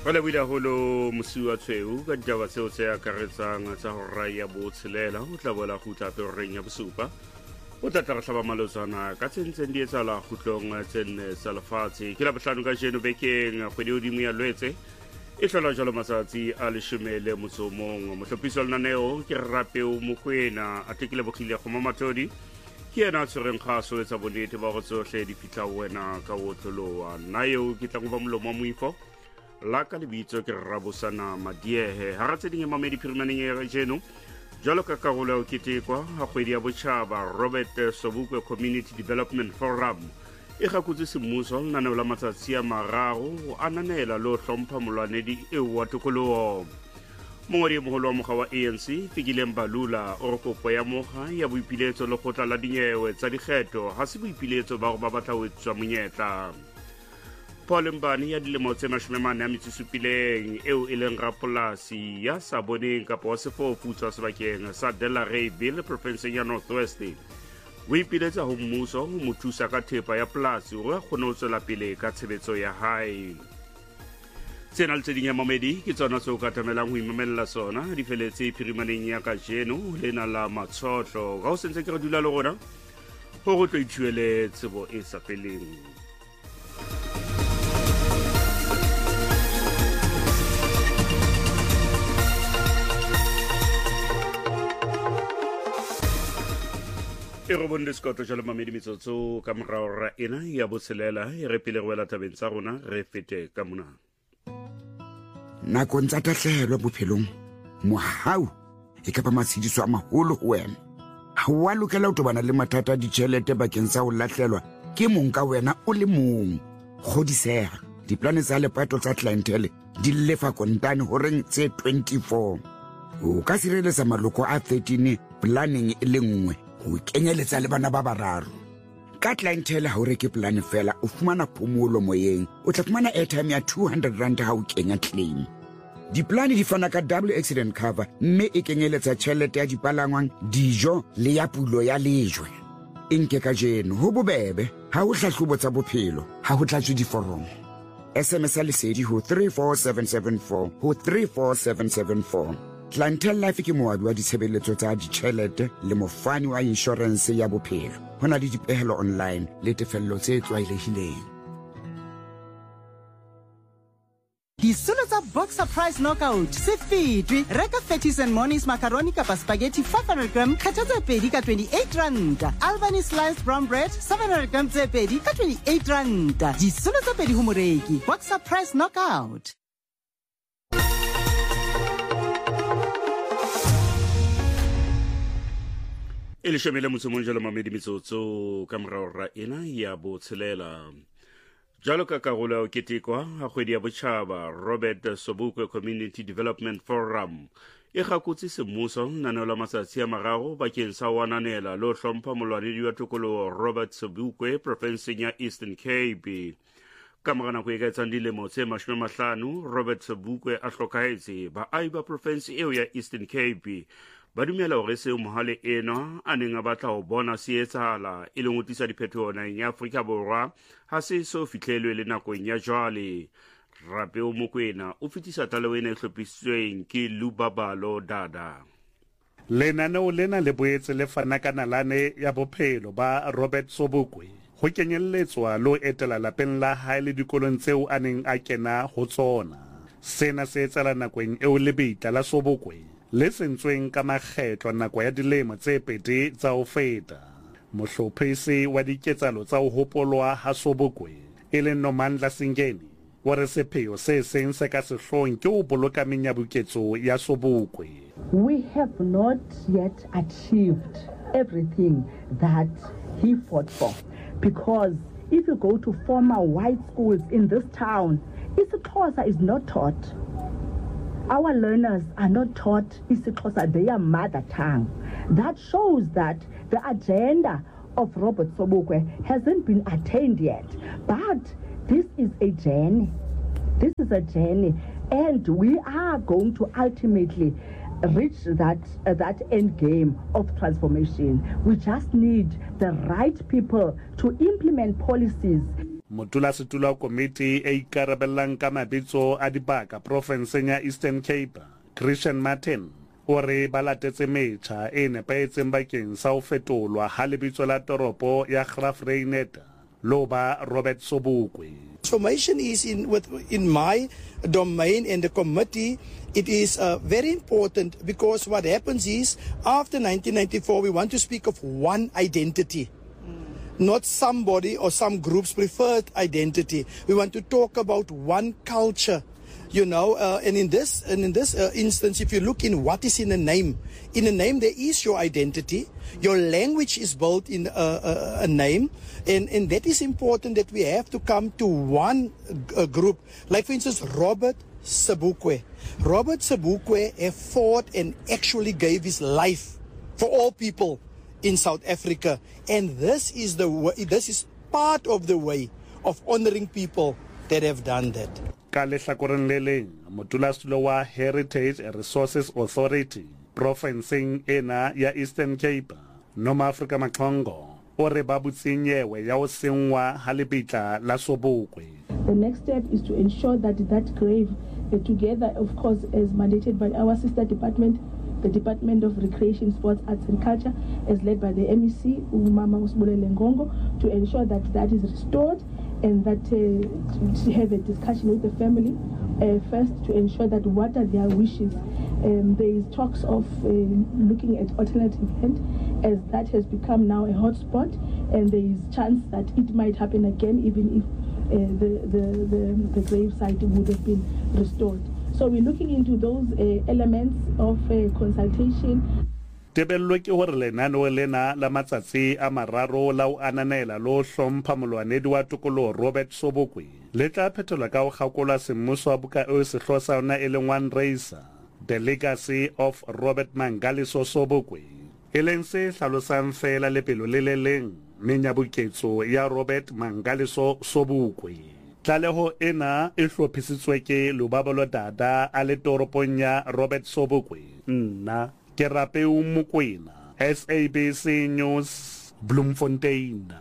Wala wila holo musiwa tshweu ka ditaba tseo tse akaretsang tsa hora ya botshelela o tla bola go tla pereng ya bosupa o tla tla hlaba malotsana ka tsentseng di etsala khutlong tsene sa lefatshe ke la bohlano ka jeno bekeng kgwedi hodimo ya lwetse e hlola jalo matsatsi a leshomele motsomong mohlophiso lenaneo ke Rapeo Mokoena a tekile bogile go mamatodi ke ena tshwereng kgaso etsa bonnete ba go tsohle di fitla wena ka wotloloa nna eo ke tla go ba molomo wa moifo la ka lebitso ke Rabosana Madiehe ha ratse ding mamedi phirimaneng ya jeno jalo ka karolo o ketekwa ha kgwedi ya botjhaba Robert Sobukwe Community Development Forum e gakutse semmuso lenaneo la matsatsi a mararo o ananela lo hlompha molwanedi eo wa tokoloho mongodi moholo wa mokga wa ANC Fikileng Balula o re kopo ya mokga ya boipiletso le kgotla la dinyewe tsa dikgetho ha se boipiletso ba go ba batla ho etswa monyetla Paul Mbani ya dilemo tse 47 eo e leng rapolasi ya sa boneng kapa wa sefofu tswa sebakeng sa Delareyville province ya North West o ipiletsa ho mmuso ho mo thusa ka thepa ya polasi hore a kgone ho tswela pele ka tshebetso ya hae tsena le tse ding ya mamedi ke tsona tseo ka tamelang ho imamella sona di feletse phirimaneng ya ka jeno lena la matshotlo ga o sentse ke re dula le rona ho go tlo ithuele tsebo e sa feleng e go bonne skoto jalo mamedi metsotso ka moraora ena ya botshelela e re pele go wela tabeng tsa rona re fete ka mona nakong tsa tahlehelo bophelong mohau e ka ba matshediso a maholo ho wena ha wa lokela ho tobana le mathata a ditjhelete bakeng sa ho lahlelwa ke mong ka wena o le mong kgodiseha diplane tsa lepato tsa clientele di lefa kontane ho reng tse 24 o ka sireletsa maloko a 13 planning e le nngwe ho kenyeletsa le bana ba bararo ka clientele ha o reke plan fela o fumana phomolo moyeng o tla fumana airtime ya 200 rand ha o kenya claim diplane di fana ka double accident cover mme e kenyeletsa tjhelete ya dipalangwang dijo le ya pulo ya lejwe nke ka jeno ho bobebe ha o hlahlobo tsa bophelo ha ho tlatswe diforomo SMS lesedi ho 34774 ho 34774 Clientele Life ke moabi wa ditshebeletso tsa ditjhelete le mofani wa insurance ya bophelo hona le dipehelo online le tefello tse tlwaelehileng Disolo tsa Boxer Price Knockout se fitwe reka Fetis and Moni's macaroni kapa spaghetti 500 gram kgetha tse pedi ka 28 rand Albany sliced brown bread 700 gram tse pedi ka 28 rand disolo tse pedi ho moreki Boxer Price Knockout e le shemele motsomong jalo mamedi metsotso ka moraora ena ya botshelela jalo ka karolo ya o ketekwa ha kgwedi ya botjhaba Robert Sobukwe Community Development Forum e gakutse semmuso lenaneo la matsatsi a mararo bakeng sa ho ananela le ho hlompha molwanedi wa tokoloho Robert Sobukwe province ya Eastern Cape ka mora nako e ka etsang dilemo tse 50 Robert Sobukwe a hlokahetse baahi ba province eo ya Eastern Cape ba dumela hore seo mohale ena a neng a batla ho bona se etsahala e leng ho tlisa diphetoho naheng ya Afrika Borwa ha se so fihlelwe le nakong ya jwale Rapeo Mokoena o fetisa taleho ena e hlophisitsweng ke Lubabalo Dada lenaneo lena le boetse le fana ka nalane ya bophelo ba Robert Sobukwe ho kenyelletswa lo etela lapeng la hae le dikolong tseo a neng a kena ho tsona sena se etsala nakong eo le beitla la Sobukwe le sentsweng ka makgetlo nako ya dilemo tse pedi tsa ho feta mohlophisi wa diketsalo tsa ho hopolwa ha Sobukwe e le Nomandla Singeni wa re sepheo se seng se ka sehlong ke ho boloka menyabuketso ya Sobukwe we have not yet achieved everything that he fought for because if you go to former white schools in this town isiXhosa is not taught. Our learners are not taught isiXhosa, their mother tongue. That shows that the agenda of Robert Sobukwe hasn't been attained yet. But this is a journey. This is a journey. And we are going to ultimately reach that end game of transformation. We just need the right people to implement policies. motulasetulo wa komiti e ikarabellang ka mabitso a dibaka profenseng ya Eastern Cape, Christian Martin, o re ba latetse metjha e nepahetseng bakeng sa ho fetolwa ha lebitso la toropo ya Graaff-Reinet lo ba Robert Sobukwe. Transformation is in my domain and the committee. It is very important because what happens is after 1994 we want to speak of one identity, not somebody or some group's preferred identity. We want to talk about one culture, you know, and in this instance, if you look in what is in a name there is your identity. Your language is built in a name, and that is important that we have to come to one group. Like for instance, Robert Sobukwe. Robert Sobukwe fought and actually gave his life for all people in South Africa, and this is part of the way of honoring people that have done that. Ka lehlakoreng le leng, motulasetulo wa Heritage Resources Authority profenseng ena ya Eastern Cape, Noma Africa Maxongo, o re ba butsinyewe ya ho sengwa ha lebitla la Sobukwe. The next step is to ensure that that grave, together, of course, as mandated by our sister department, the Department of Recreation, Sports, Arts and Culture, as led by the MEC, Umama Usbulele Ngongo, to ensure that that is restored and that to have a discussion with the family first to ensure that what are their wishes. There is talks of looking at alternative land, as that has become now a hotspot, and there is chance that it might happen again even if the grave site would have been restored. So we're looking into those elements of consultation. Tebello ke hore lenaneo lena la matsatsi a mararo la o ananela lo hlompha molwanedi wa tokolo Robert Sobukwe le tla phethelwa ka ho kgakola semmuso wa buka eo sehlo sa yona e leng One Racer, The Legacy of Robert Mangaliso Sobukwe, e leng se hlalosang fela lepelo le le leng menyabuketso ya Robert Mangaliso Sobukwe. Tlaleho ena e hlophisitswe ke Lobabalo Dada a le toropong ya Robert Sobukwe. Nna ke Rapeu Mokoena, SABC News, Bloemfontein.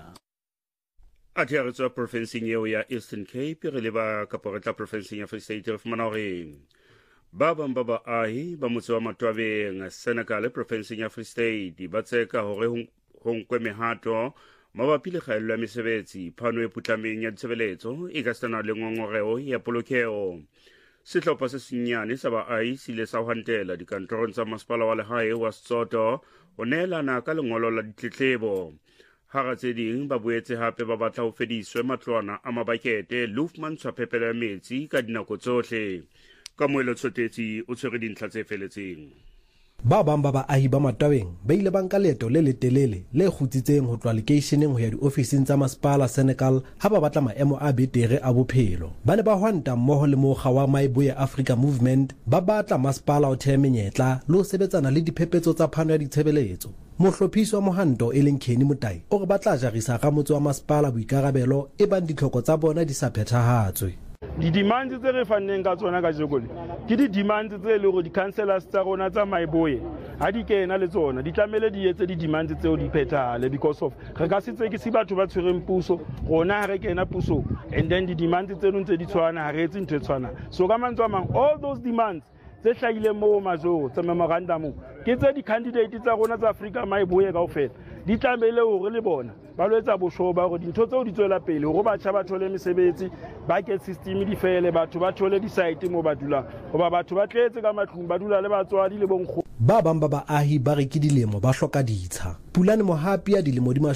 Athiaretso profenseng eo ya Eastern Cape re leba kaporetla profenseng ya Free State re fumana hore ba bang ba baahi ba motse wa Matwabeng Senekal profenseng ya Free State ba tseka hore ho nkwe mehato mabapi le kgaello ya mesebetsi phano e putlameng ya ditshebeletso e ka sena le ngongoreo ya polokeo. Sehlopha se senyane sa baahi se ile sa ho hantela dikantorong tsa masepala wa lehae wa Setsoto ho neelana ka lengolo la ditletlebo. Hara tse ding ba boetse hape ba batla ho fediswe matlwana a mabakete le fumantshwa phepelo ya metsi ka dinako tsohle. Ka moelo Tshotetsi o tshwere dintlha tse feletseng. Ba bang ba baahi ba Matwabeng ba ile ba nka leeto le letelele le kgutsitseng ho tloha lekeisheneng ho ya diofising tsa masepala Senekal ha ba batla maemo a betere a bophelo. Ba ne ba hwanta mmoho le mokga wa Maiboya Africa Movement ba batla masepala ho theha menyetla le ho sebetsana le diphephetso tsa phano ya ditshebeletso. Mohlophiso wa mohanto e leng Kenny Mutai o re ba tla jarisa ka motse wa masepala boikarabelo e bang ditlhoko tsa bona di sa phethahatswe. Di demands tse re fanneng ka tsona ka jekole ke di demands tse le gore di councillors tsa rona tsa Maiboya ha di kena le tsona di tlamele di etse di demands tseo di phethahale because of re ka se tseke se batho ba tshwereng puso rona ha re kena puso and then di demands tse ntse di tshwana ha re etse ntwe tshwana. So ka mantswe a mang all those demands tse hlagile mo majoro tsa memorandum ke tse di candidate tsa rona tsa Africa Maiboya kaofela di tlamele hore le bona ba lo etsa bosho ba hore dintho tseo di tswela pele hore batjha ba thole mesebetsi ba ke system di fele batho ba thole di site mo ba dulang hoba batho ba tletse ka matlung ba dula le batswadi le bonkgo. Ba bang ba baahi ba re ke dilemo ba hloka ditsha. Pulane Mohapi ya dilemo di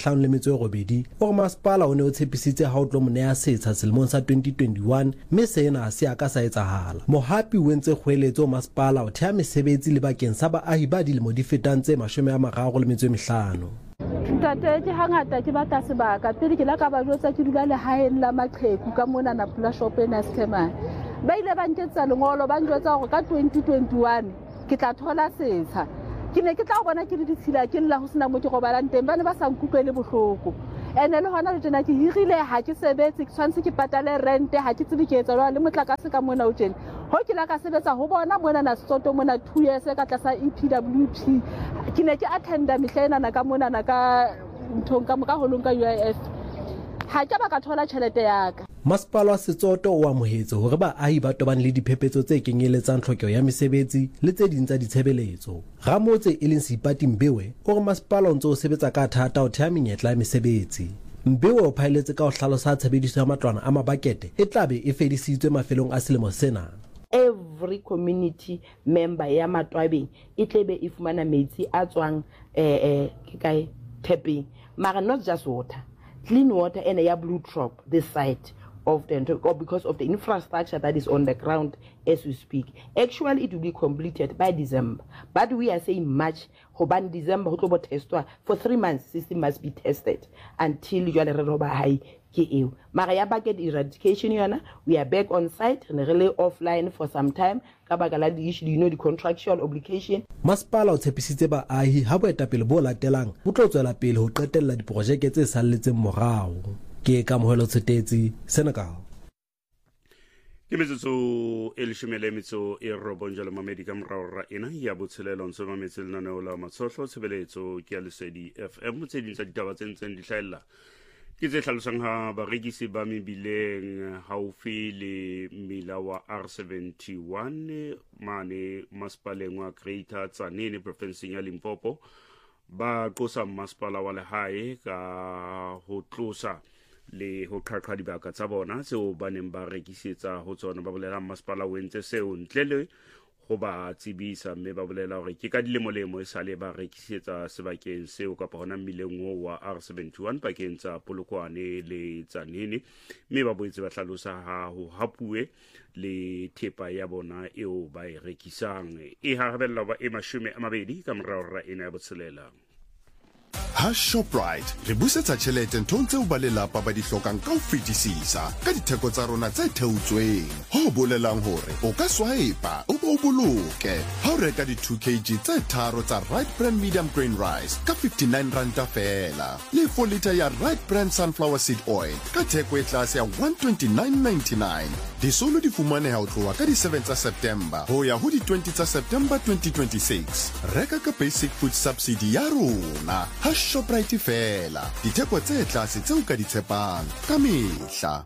58 hore masepala o ne o tshepisitse ha o tlo monea setsha selemong sa 2021 mme sena se a ka sa etsahala. Mohapi o entse kgoeletso masepala o thea mesebetsi le bakeng sa baahi ba dilemo di fetang tse 35. Ntate ke hangata ke batla sebaka pele ke la ka ba jotsa ke dula le haeng la maqheku ka mona na pula shop ena Skemane ba ile ba nketsa lengolo ba njwetsa hore ka 2021 ke tla thola setsha ke ne ke tla bona ke le ditshila ke nla ho sena mo ke robalang teng ba ne ba sa nkutlwele bohloko ene le hona le tjena ke hirile ha ke sebetse ke tshwantse ke patale rent ha ke tsebe ke etsa le motlakase ka mona o tjena ho ke la ka sebetsa ho bona mona na Setsoto mona 2 years ka tlasa EPWP ke ne ke attenda mehlena na ka mona na ka nthong ka mo ka holong ka UIF ha ke ba ka thola tšhelete ya ka. Masepala wa Setsoto o amohetse hore baahi ba tobane le diphephetso tse kenyeletsang tlhokeho ya mesebetsi le tse ding tsa ditshebeletso. Ramotse e leng Seipati Mbewe o re masepala o ntse o sebetsa ka thata ho theha menyetla ya mesebetsi. Mbewe o phaeletse ka ho hlalosa tshebediso ya matlwana a mabakete e tlabe e fedisitswe mafelong a selemo sena. Every community member ya Matwabeng e tlebe e fumana metsi a tswang tapping, mara not just water, clean water and a blue drop this side of the, or because of the infrastructure that is on the ground as we speak. Actually, it will be completed by December, but we are saying March. Hoban December, for 3 months, system must be tested until you are high. Maria bucket eradication, we are back on site and really offline for some time. Kabagala the issue, the contractual obligation. Masepala o tshepisitse baahi ha boetapele bo latelang bo tlo tswela pele ho qetella diprojeke tse salletseng morao. Ke ka mohelo tsetetse Senegal. Ke metsotso e leshomele metso e robonjalo mamedi ka morao ena ya botshelelo ntse mametse le naneo la matshohlo tshebeletso ke ya Lesedi FM tse ding tsa ditaba tse ntseng di hlahella ke tse hlalosang ha barekisi ba mebileng haufi le mmila wa R71 mane masepaleng wa Greater Tzaneen provinceng ya Limpopo ba qosa masepala wa lehae ka ho tlosa le ho qhaqha dibaka tsa bona tseo ba neng ba rekisetsa ho tsona. Ba bolela masepala o entse seo ntle le go ba tsebisa, mme ba bolela hore ke ka dilemolemo e sale ba rekisetsa sebakeng seo kapa hona mmileng wa R71 pakeng tsa Polokwane le Tzaneen, mme ba boetse ba hlalosa ha ho hapuwe le thepa ya bona eo ba e rekisang. E harabella ba e 20 ka morao ena ya botshelela. Ha Shoprite re busetsa tjhelete nthong tseo ba lelapa ba di hlokang ka ho fetisisa ka ditheko tsa rona tse theotsweng, ho bolelang hore o ka swipe o bo boloke ha o reka di 2 kg tse tharo tsa Right Brand Medium Grain Rice ka 59 ranta fela, le 4 liter ya Right Brand Sunflower Seed Oil ka theko e tlase ya 129.99. Disolo di fumaneha ho tloha ka di 7 tsa September ho ya ho di 20 tsa September 2026. Reka ka basic food subsidy ya rona. Ha Shoprite fela, ditheko tse tlase tseo ka di tshepang ka mehla.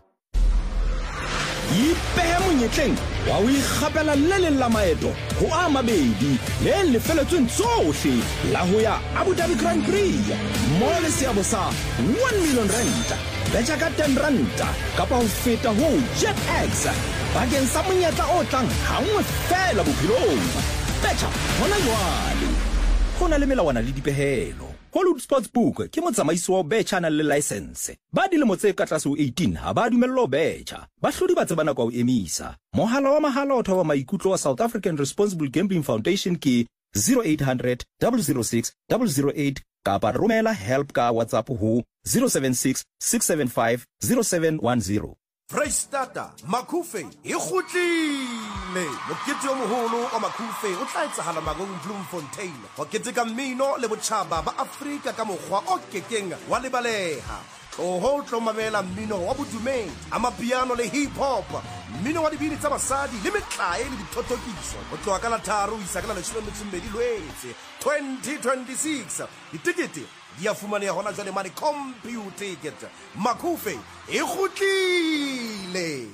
Ipehe monyetleng wa o ikgapela le le la maeto ho a mabedi le lefeletsweng tsohle la ho ya Abu Dhabi Grand Prix mo le seabo sa 1 million rand betja ka 10 ranta kapa ho feta ho JetX bakeng sa monyetla o tlang hangwe fela bophelong. Betja hona jwale ho na le melawana le dipehelo. Hollywood Sportsbook ke motsamaiso wa betjha na le license. Ba dilemo tse ka tlase ho 18 ha ba dumellwa ho betjha. Bahlodi ba tsebana kwa ho emisa. Mohala wa mahala o thoba maikutlo wa South African Responsible Gambling Foundation ke 0800 006 008 kapa romela help ka WhatsApp ho 076 675 0710. Freistata Makufe e kgutlile mokete o moholo wa Makufe o tla etsahala Magong Bloemfontein ho keteka mmino le botjhaba ba Afrika ka mokgwa o kekeng wa lebaleha. Ho tlo mamela mmino wa bodumedi, amapiano le hip hop, mmino wa dibini tsa basadi le metlae le dithotokiso ho tloha ka la 3 isa ka la 12 Lwetse 2026. Ditikete dia fumaneha hona jwale mane computer ticket. Makufe e kgutlile.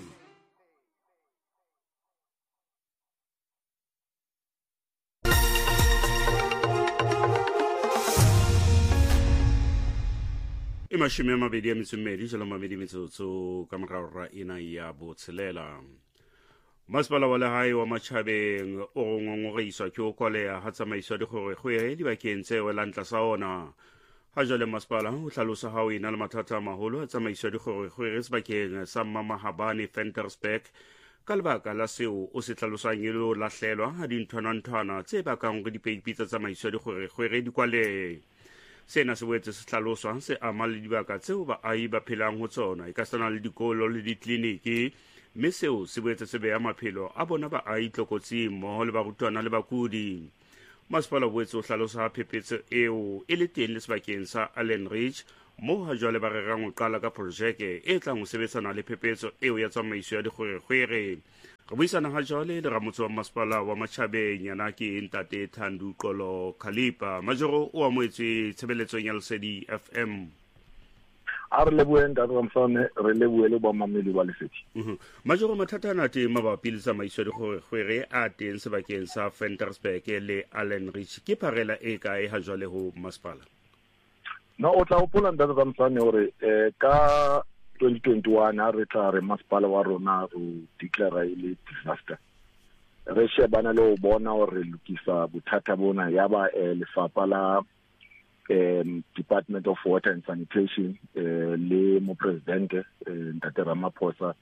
E 20 jalo mamedi metsotso ka morao ena ya botshelela. Masepala wa lehae wa Matjhabeng o ngongoreiswa ke o kwaleha ha tsamaiso dikgwerekgwere dibakeng tse welang tlasa ona. Ha jwale masepala o hlalosa ha o ena le mathata a maholo a tsamaiso dikgwerekgwere sebakeng sa Mamahabane Ventersburg ka lebaka la seo o se hlalosang e le ho lahlelwa ha dinthwana tse bakang hore dipeipi tsa tsamaiso dikgwerekgwere di kwalehe. Sena se boetse se hlaloswa se ama le dibaka tseo baahi ba phelang ho tsona e ka sana le dikolo le ditleliniki, mme seo se boetse se beha maphelo a bona baahi tlokotsing mmoho le barutwana le bakudi. Masepala boetse o hlalosa phephetso eo e le teng le sebakeng sa Allen Ridge moo ha jwale ba rerang ho qala ka projeke e tlang ho sebetsana le phephetso eo ya tsamaiso ya dikgwerekgwere. Re buisana ha jwale le ramotse wa masepala wa Matjhabeng yana ke Ntate Thandu Qolo Khalipa. Majoro o amoetse tshebeletsong ya Lesedi FM. a re leboeng ka Ramsane re leboele ba mamedi ba Lesedi majoro mathata na te mabapi le tsamaiso dikgwere a teng sebakeng sa Ventersburg le Allenrich ke pharela e kae ha jwale ho masepala no o tla hopola ntate Ramsane hore ka 2021 a re tla re masepala wa rona o declare ile disaster re shebana le ho bona hore lokisa bothata bona ya ba lefapha la Department of Water and Sanitation le mo presidente ntate Ramaphosa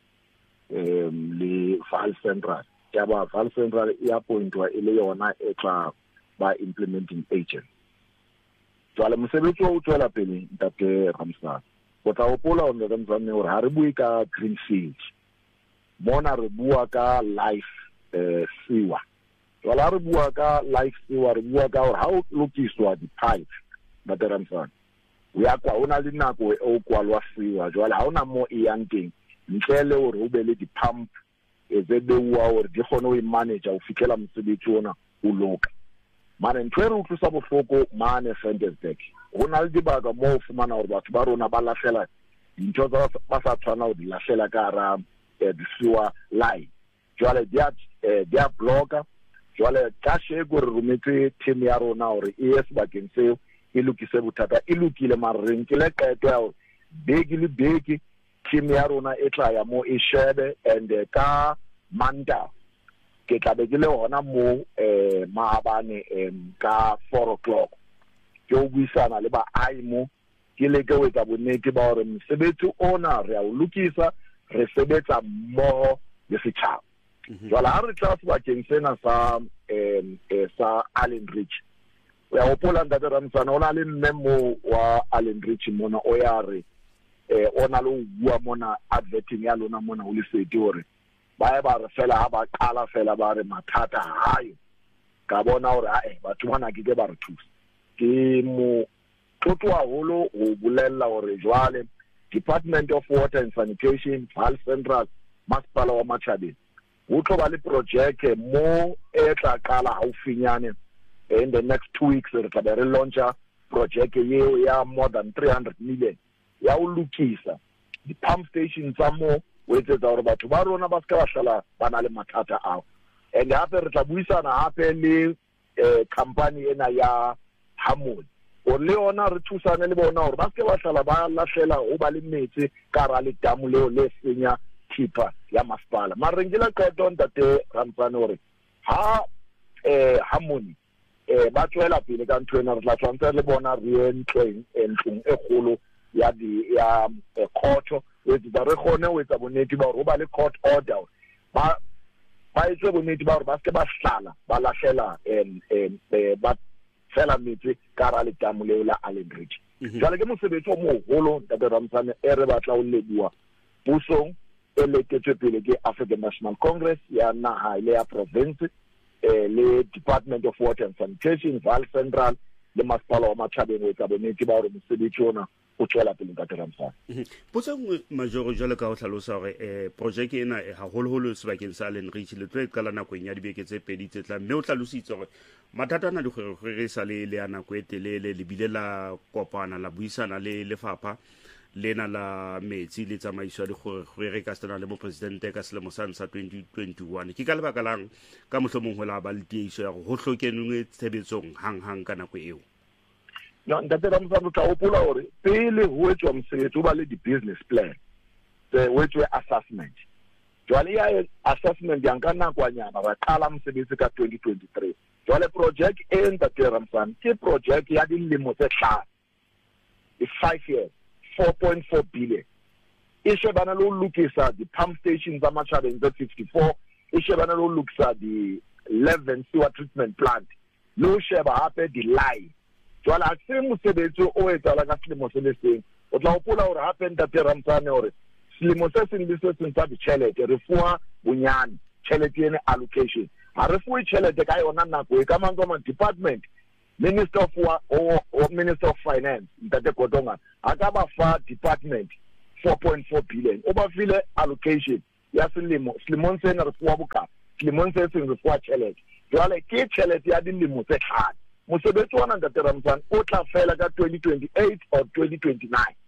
le Val Central ya ba Val Central ya appointwa ile yona e tla ba implementing agent jwale mosebetsi o tswela pele ntate Ramsana o tla hopola o nne Ramsana hore ha re bue ka greenfield mona re bua ka life sewer jwale ha re bua ka life sewer re bua ka hore ha o lokiswa di-pipe ntate Ramsana o ya kwa ona le nako o kwalwa sewer jwale ha ona mo e yang teng ntle le hore o be le di-pump tse beuwa hore di kgone ho manage o fitlhela mosebetsi ona o loka mane ntwe re utlwisa bohloko mane Ventersburg ho na le dibaka mo o fumana hore batho ba rona ba lahlela dintho tsa ba sa tshwana ho di lahlela ka hara di-sewer line jwale di a blocker jwale ka sheko re rometse team ya rona hore e ye sebakeng seo e lokise bothata e lokile mara re nkile qeto ya hore beke le beke team ya rona e tla ya mo e shebe and ka Manda ke tla be ke le hona mo maabane ka 4 o'clock ke o buisana le ba aimo ke le ke wetsa bonnete ba hore mosebetsi ona re a o lokisa re sebetsa mmoho le setjhaba jwale ha re tla sebakeng sena sa Allenrich o ya hopola ntate Ramsana ona le memo wa Allenrich mona o ya re ona lo bua mona adverting ya lona mona o Lesedi hore ba re fela ha ba qala fela ba re mathata hayo ka bona hore batho bana ke ba re thusa ke mo tlotlo haholo o bolella hore jwale Department of Water and Sanitation Val Central masepala wa Matjhabeng o tlo ba le project mo e tla qala haufinyane in the next 2 weeks re tla be re launcha project yeo ya more than 300 million ya o lokisa di pump stations tsa mo o etsetsa hore batho ba rona ba ska ba hlola ba na le mathata ao and hape re tla buisana hape le company ena ya Hamul o le ona re thusane le bona hore ba ska ba hlola ba lahlela o ba le metsi ka ra le damu leo le senya thipa ya masepala mara ngila qeto ntate Ramsane hore ha Hamul ba tswela pele ka ntwe na re tla tsantsa le bona re entleng e kgolo ya court with the rekone with the bonnete ba hore ba le court order ba etse bonnete ba hore ba se ba hlala ba lahlela ba fela metsi ka ra le damu leo la Allenrich jwale ke mosebetsi o moholo ntate Ramsane e re batla o lebua pusong e leketswe pele ke African National Congress ya naha ile ya province le Department of Water and Sanitation Val Central le masepala wa Matjhabeng o etsa bonnete ba hore mosebetsi ona o tswela pele ntate Ramsane potsa nngwe majoro jwale ka ho hlalosa hore project ena e haholoholo sebakeng sa Allenrich le tlo e qala nakong ya dibeke tse pedi tse tlang mme o hlalositse hore mathata ana dikgwere sa le ya nako e telele le bile la kopana la buisana le lefapha lena la metsi le tsamaiso ya dikgwere ka stana le mo presidente ka selemo sa 2021 ke ka lebaka lang ka mohlomong ho la ba le tiiso ya go hlokenwe tshebetsong hang ka nako eo no ntate Ramsane tla hopola hore pele ho etswa mosebetsi o ba le di-business plan ho etswe assessment jwale ya assessment ya nka nakwanyana ra qala mosebetsi ka 2023 jwale project e ntate Ramsane ke project ya dilemo tse 5 years 4.4 billion e shebana le ho lokisa di-pump stations tsa Matjhabeng tse 54 e shebana le ho lokisa di-11 sewer treatment plant le ho sheba hape di-line jwale ha se mosebetsi o etsahala ka selemo se le seng o tla hopola hore hape ntate Ramsane hore selemo se seng le se seng sa ditjhelete re fuwa bonyane tjhelete ene allocation ha re fuwe tjhelete ka yona nako e ka mantswe department Minister of Finance ntate Kodonga aka ba fa department 4.4 billion o ba file allocation ya selemong sena re fuwa boka selemong se seng re fuwa tjhelete jwale ke tjhelete ya dilemo tse 5 mosebetsi wa ntate Ramsane o tla fela ka 2028 or 2029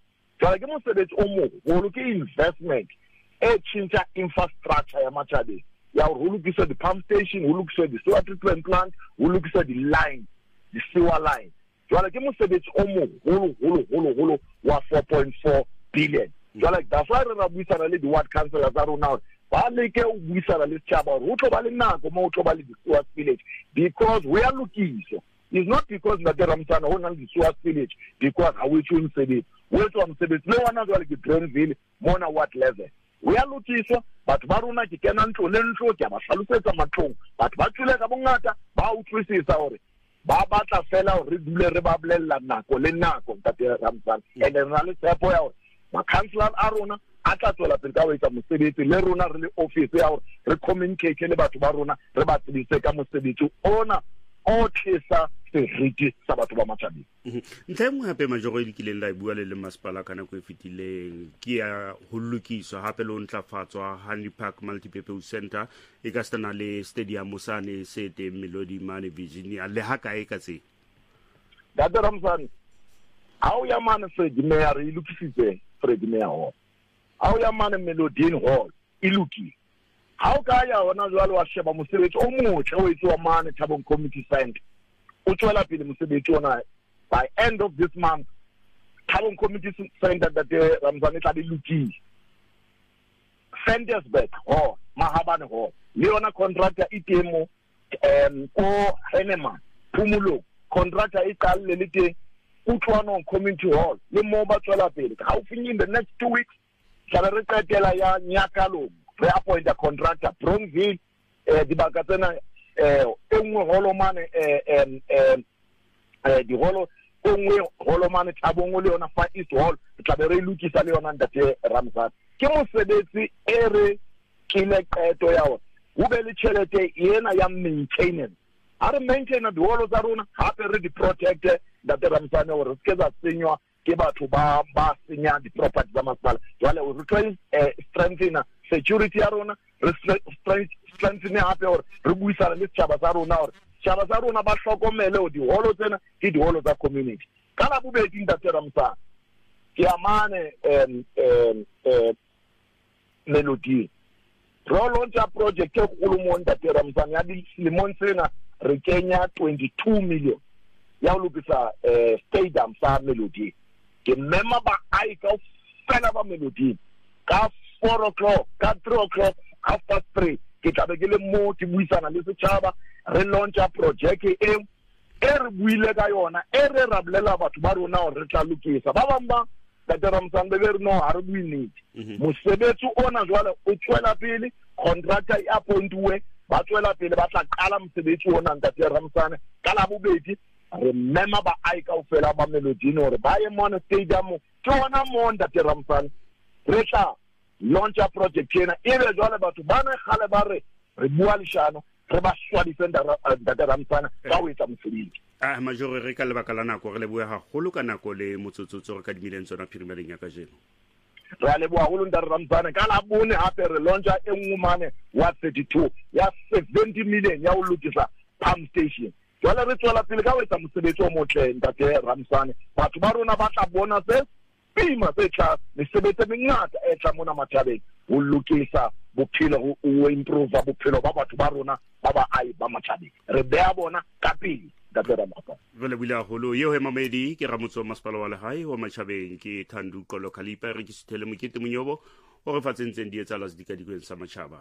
jwale ke mosebetsi o moholo ke investment e tjhentjha infrastructure ya Matjhabeng ya ho lokisa di-pump station, ho lokisa di-sewer treatment plant, ho lokisa di-line, di-sewer line. Jwale ke mosebetsi o moholo wa 4.4 billion. Jwale that's why re ra buisana le di-ward councillors tsa rona ba leke o buisana le setjhaba hore ho tlo ba le nako mo ho tlo ba le di-sewer spillage, because we are lokisa. It's not because Ntate Ramsana ho na le di-sewer spillage because ha o etse mosebetsi. O etswa mosebetsi le wona jwale ke Grenville mona what level. We are lokiswa, batho ba rona ke kena ntlo le ntlo ke ba hlalosetsa matlong. Batho ba tswile ka bongata ba utlwisisa hore ba batla fela hore re dule re ba bolella nako le nako Ntate Ramsana. And re na le tshepo ya hore ma-councillor a rona a tla tswela pele ka ho etsa mosebetsi le rona re le office ya hore re communicate le batho ba rona re ba tsebise ka mosebetsi ona o tlisa seriti sa batho ba Matjhabeng. Ntlha engwe hape majoro e kileng la e bua le masepala ka nako e fetileng ke ya ho lokiswa hape le ho ntlafatswa Honey Park Multipurpose Center e ka stana le stadium sane se teng Melody Mane Virginia le ha kae ka tse. Ntate Ramsana ha o ya mane Freddie Mayer e lokisitse Freddie Mayer Hall. Ha o ya mane Melody Hall e lokile. Ha o ka ya hona jwale wa sheba mosebetsi o motle o etswa mane Thabong Community Center. O tswela pele mosebetsi ona by end of this month Thabong Community Center that Ramsana tla be lokile. Sandersburg Hall, Mahabane Hall, le yona contractor e temo ko Henneman, Phumulo, contractor e qale le teng Utlwanong Community Hall, le mo ba tswela pele. Ha o fini in the next 2 weeks, tla re qetela ya Nyakalo, re appoint a contractor Bronville dibaka tsena engwe holo mane di holo engwe holo mane Thabong le yona Far East Hall tla be re lokisa le yona Ntate Ramsana. Ke mosebetsi e re kile qeto ya hore ho be le tjhelete ena ya maintenance. A re maintain di holo tsa rona hape re di protect Ntate Ramsana hore se ka senywa ke batho ba senya di property tsa masepala. Jwale re try strengthen security ya rona, re strengthen hape hore re buisana le setjhaba sa rona hore setjhaba sa rona ba hlokomele hore diholo tsena ke diholo tsa community. Ka la bobedi Ntate Ramsana ke amane Melody ro launcha project e kgolo mo Ntate Ramsana ya dilemong tsena re kenya 22 million ya ho lokisa stadium sa Melody. Ke mema ba ai ka fela ba Melody ka 4 o'clock, ka 3 o'clock, 3:30 ke tla be ke le mo ke buisana le setjhaba re launcha project e re buile ka yona e re rabolela batho ba rona hore re tla lokisa ba bang ba Ntate Ramsana be re no ha re buinetse mosebetsi ona jwale o tswela pele contractor e appointiwe ba tswela pele ba tla qala mosebetsi ona Ntate Ramsana ka la bobedi re mema ba ai ka ofela ba Melody hore ba ye mona stadium ke ona mo Ntate Ramsana re tla launcha project ena e be jwale batho ba ne khale ba re bua leshano re ba swabise Ntate Ramsana ka ho etsa mosebetsi. Majoro re ka lebaka la nako re le bua haholo ka nako le motsotsotso re ka dimileng tsona phirimeleng ya ka jeno. Re le bua haholo Ntate Ramsana ka la bone hape re launcha e nngwe mane wa 32 ya 70 million ya ho lokisa pump station. Jwale re tswela pele ka ho etsa mosebetsi o motle Ntate Ramsana. Batho ba rona ba tla bona se pima se tla mesebetsi mengata e tla mona Matjhabeng ho lokisa bophelo ho improve bophelo ba batho ba rona ba ba ai ba Matjhabeng. Re beha bona ka pele Ntate Ramsana. Vele bula holo yeo he mamedi ke ramotso masepala wa lehae wa Matjhabeng ke Thandu Kolo Khalipa re ke sithele mokete monyobo o re fatsentseng di etsala se dikadikweng sa matjhaba.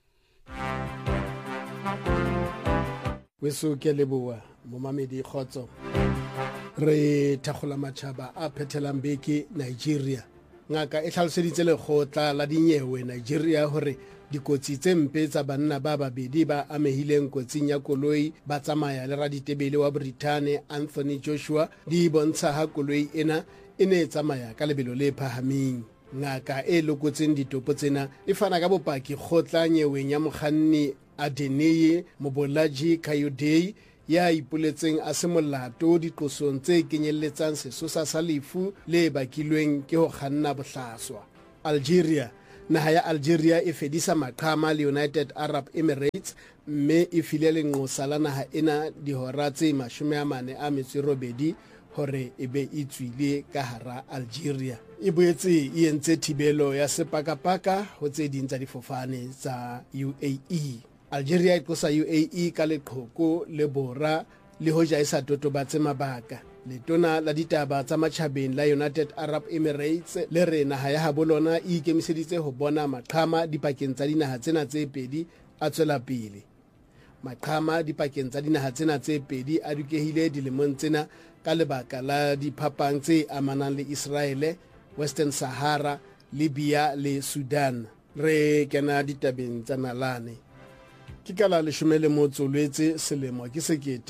Weso ke leboa mo mamedi khotso re thakgola matjhaba a phethelang beke Nigeria ngaka e tlhaloseditse lekgotla la dinyewe Nigeria hore dikotsi tse mpe tsa banna ba babedi ba amehileng kotsing ya koloi ba tsamaya le raditebele wa Britain Anthony Joshua di bontsha ha koloi ena e ne tsamaya ka lebelo le phahameng. Ngaka e lokotseng ditopo tsena e fana ka bopaki kgotla nyeweng ya mokganni Adeneye Mobolaji Kayode ya ipoletseng a se molato diqosong tse kenyelletsang sesosa sa lefu le bakilweng ke ho kganna bohlaswa. Algeria naha ya Algeria e fedisa maqhama le United Arab Emirates mme e file lenqosa la naha ena dihora tse 48 hore e be e tswile ka hara Algeria. E boetse e entse thibelo ya sepakapaka ho tse ding tsa difofane tsa UAE. Algeria e tlosa UAE ka leqhoko le bora le hoja e sa totobatse mabaka. Letona la ditaba tsa matjhabeng la United Arab Emirates le re naha ya habo lona e ikemiseditse ho bona maqhama dipakeng tsa dinaha tsena tse pedi a tswela pele. Maqhama dipakeng tsa dinaha tsena tse pedi a dukehile dilemong tsena ka lebaka la diphapang tse amanang le Israel, Western Sahara, Libya le Sudan. Re kena ditabeng tsa nalane. Ke ka la 11 Lwetse selemo ke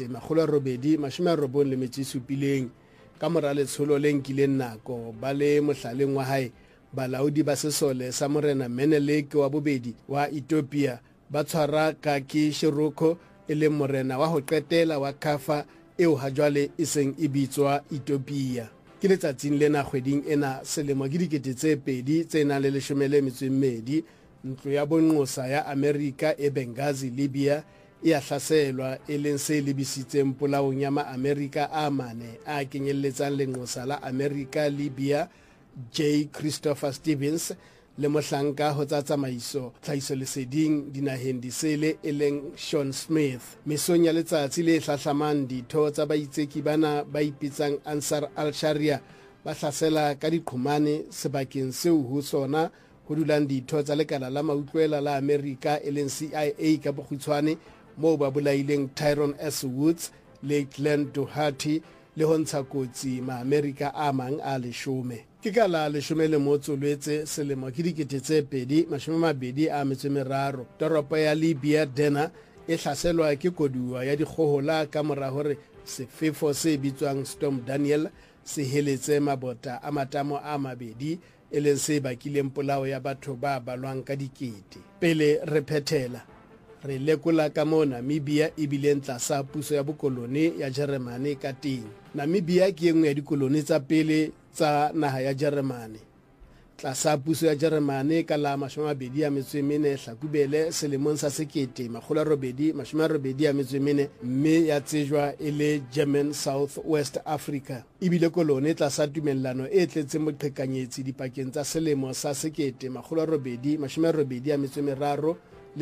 1897 ka mora letsholo le nkileng nako ba le mohlaleng wa hae balaodi ba sesole sa morena Menelik wa bobedi wa Ethiopia ba tshwara Kaki Shiroko e le morena wa ho qetela wa Kaffa eo ha jwale e seng e bitswa Ethiopia. Ke letsatsing lena kgweding ena selemo ke 2012 ntlo ya bonqosa ya Amerika e Benghazi, Libya e a hlaselwa e leng se lebisitseng polaong ya ma-Amerika a mane a kenyelletsang lenqosa la Amerika Libya J. Christopher Stevens le mohlanka ho tsa tsamaiso tlhahiso leseding dinaheng disele e leng Sean Smith. Mesong ya letsatsi le hlahlamang ditho tsa baitseki bana ba ipitsang Ansar al-Sharia ba hlasela ka diqhumane sebakeng seo ho sona ho dulang ditho tsa lekala la mautlwela la Amerika e leng CIA ka bokgutshwane moo ba bolaileng Tyrone S. Woods le Glenn Doherty le ho ntsha kotsi ma-Amerika a mang a 10. Ke ka la 11 Lwetse selemo ke 2023 toropo ya Libya Derna e hlaselwa ke koduwa ya dikgohola ka mora hore sefefo se bitswang Storm Daniel se heletse mabota a matamo a mabedi e leng se bakileng polao ya batho ba balwang ka dikete. Pele re phethela re lekola ka mo Namibia e bileng tlasa puso ya bokolone ya Jeremane ka teng. Namibia ke engwe ya dikoloni tsa pele tsa naha ya Jeremane. Tlasa puso ya Jeremane ka la 24 Hlakubele selemong sa 1884 mme ya tsejwa e le German South West Africa. Ebile koloni tlasa tumellano e tletseng boqhekanyetsi dipakeng tsa selemo sa 1883 le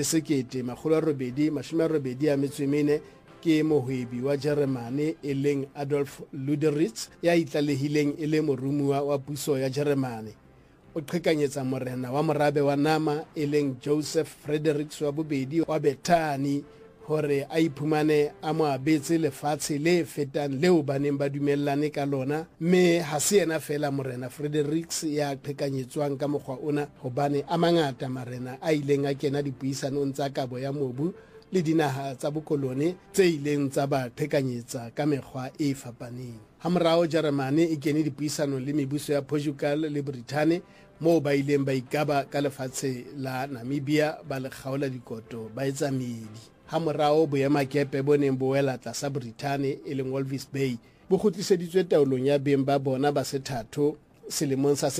1884 ke mohwebi wa Jeremane e leng Adolf Luderitz ya itlalehileng e le morumuwa wa puso ya Jeremane. O qhekanyetsa morena wa morabe wa nama e leng Joseph Fredericks wa bobedi wa Bethani hore a iphumane a mo abetse lefatshe le fetang leo ba neng ba dumellane ka lona, mme ha se yena fela morena Fredericks ya qhekanyetswang ka mokgwa ona hobane a mangata marena a ileng a kena dipuisanong tsa kabo ya mobu le dinaha tsa bokolone tse ileng tsa ba qhekanyetsa ka mekgwa e fapaneng. Ha morao Jeremane e kene dipuisano le mebuso ya Portugal le Britain moo ba ileng ba ikaba ka lefatshe la Namibia ba le kgaola dikoto ba etsa medi. Ha morao boemakepe bo neng bo wela tlasa Britain e leng Walvis Bay bo kgutliseditswe taolong ya beng ba bona ba sethatho selemong sa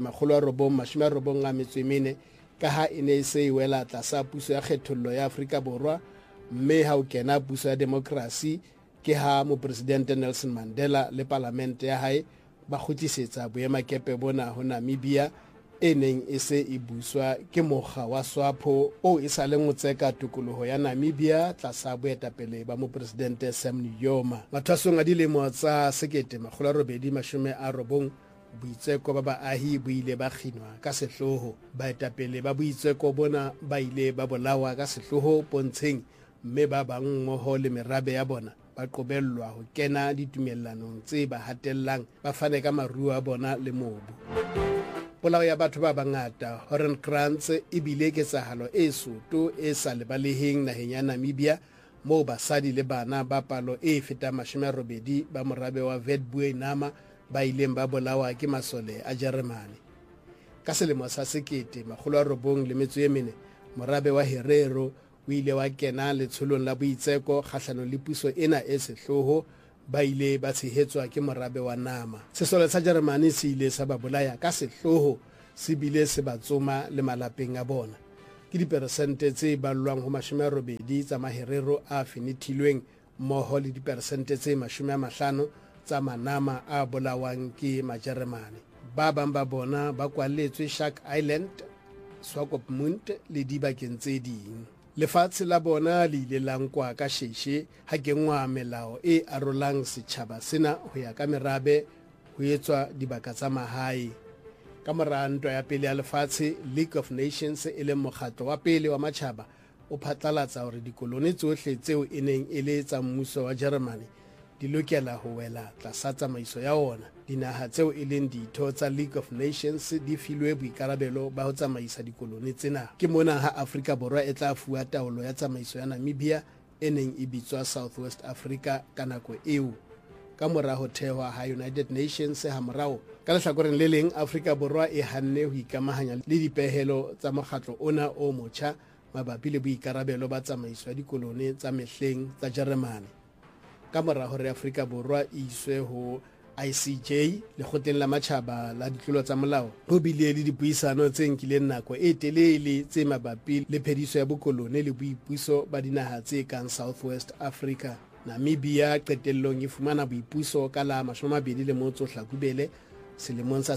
1994 ka ha e ne se wela tlasa puso ya kgethollo ya Afrika Borwa, mme ha o kena puso ya demokrasi ke ha mopresidente Nelson Mandela le parlamente ya hae ba khutisetsa boemakepe bona ho Namibia e neng e se e buswa ke mokga wa SWAPO o e sa le ngotseka tokoloho ya Namibia tlasa boetapele ba mopresidente Sam Nujoma. Mathwasong a dilemo tsa 1890 boitseko ba baahi bo ile ba kginwa ka sehloho. Baetapele ba boitseko bona ba ile ba bolawa ka sehloho pontsheng, mme ba bang mmoho le merabe ya bona ba qobellwa ho kena ditumellanong tse ba hatellang ba fane ka maruo a bona le mobu. Polao ya batho ba bangata Horan Krantz e bile ketsahalo e soto e sa lebaleheng naheng ya Namibia moo basadi le bana ba palo e fetang 80 ba morabe wa Witwatersrand ba ileng ba bolawa ke masole a Jeremane. Ka selemo sa 1904 morabe wa Herero o ile wa kena letsholong la boitseko kgahlano le puso ena e sehloho, ba ile ba tshehetswa ke morabe wa nama. Sesole sa Jeremane se ile sa ba bolaya ka sehloho, se bile se ba tsoma le malapeng a bona. Ke diperesente tse ballwang ho 80 tsa maherero a finithilweng mmoho le diperesente tse 50 tsa manama a bolawang ke Majeremane. Ba bang ba bona ba kwalletswe Shark Island, Swakopmund le dibakeng tse ding. Lefatshe la bona le ile la nkwa ka sheshe ha kenngwa melao e arolang setjhaba sena ho ya ka merabe ho etswa dibaka tsa mahae. Ka mora ntwa ya pele ya lefatshe, League of Nations e leng mokgatlo wa pele wa matjhaba o phatlalatsa hore dikoloni tsohle tseo e neng e le tsa mmuso wa Germany di lokela ho wela tlasa tsamaiso ya ona. Dinaha tseo e leng ditho tsa League of Nations di filwe boikarabelo ba ho tsamaisa dikoloni tsena. Ke mona ha Afrika Borwa e tla fuwa taolo ya tsamaiso ya Namibia e neng e bitswa South West Africa ka nako eo. Ka mora ho thehwa ha United Nations ha morao, ka lehlakoreng le leng Afrika Borwa e hanne ho ikamahanya le dipehelo tsa mokgatlo ona o motjha mabapi le boikarabelo ba tsamaiso ya dikoloni tsa mehleng tsa Germany. Ka mora hore Afrika Borwa e iswe ho ICJ, lekgotleng la matjhaba la ditlolo tsa molao, ho bile le dipuisano tse nkileng nako e telele tse mabapi le phediso ya bokoloni le boipuso ba dinaha tse kang South West Africa. Namibia qetellong e fumana boipuso ka la 21 Hlakubele selemong sa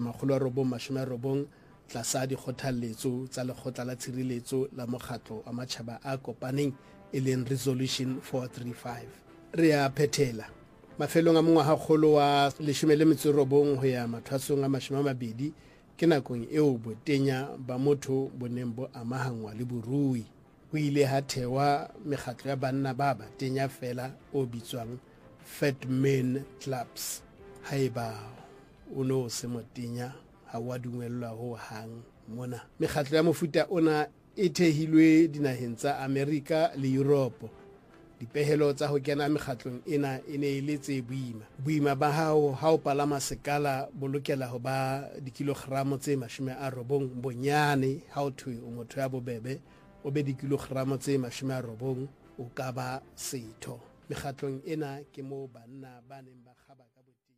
1990 tlasa dikgothaletso tsa lekgotla la tshireletso la mokgatlo wa matjhaba a kopaneng e leng Resolution 435. Re a phethela mafelong a mongwaga kgolo wa 19 ho ya mathwasong a 20 ke nakong eo botenya ba motho bo neng bo amahangwa le borui. Ho ile ha thewa mekgatlo ya banna ba batenya fela o bitswang Fat Men Clubs. Haeba o no se motenya ha wa dumellwa ho hang mona. Mekgatlo ya mofuta ona e thehilwe dinaheng tsa America le Europe. Dipehelo tsa ho kena mekgatlong ena e ne le tse boima ba hao ha o palama sekala bo lokela ho ba dikilogramo tse 90 bonyane, ha o thwe o motho ya bobebe o be dikilogramo tse 90 o ka ba setho. Mekgatlong ena ke moo banna ba neng ba kgaba ka boteng.